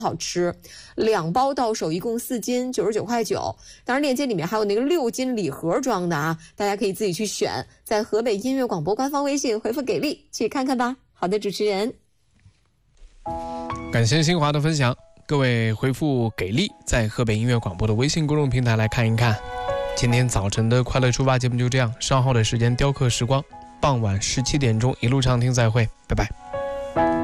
好吃，2包到手一共4斤，99.9块。当然链接里面还有那个6斤礼盒装的啊，大家可以自己去选，在河北音乐广播官方微信回复给力去看看吧。好的，主持人， 感谢新华的分享，各位回复给力，在河北音乐广播的微信公众平台来看一看。今天早晨的快乐出发节目就这样，稍后的时间雕刻时光，傍晚17点钟一路畅听再会，拜拜。